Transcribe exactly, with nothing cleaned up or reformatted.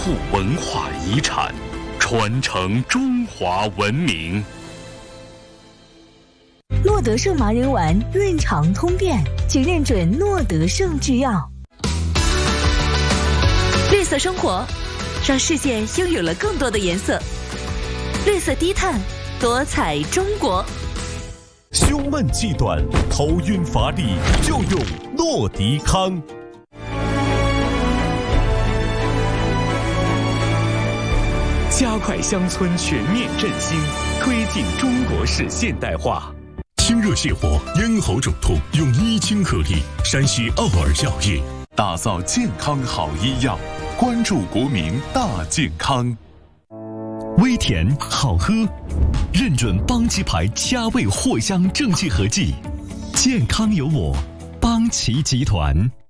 护文化遗产，传承中华文明。 诺德圣麻仁丸润肠通便，请认准诺德圣制药。 绿色生活，让世界拥有了更多的颜色。绿色低碳，多彩中国。 胸闷气短、头晕乏力，就用诺迪康。 加快乡村全面振兴，推进中国式现代化。 清热泻火、咽喉肿痛，用伊清颗粒。山西奥尔药业打造健康好医药，关注国民大健康。 微甜好喝，认准邦奇牌佳味藿香正气合剂，健康有我，邦奇集团。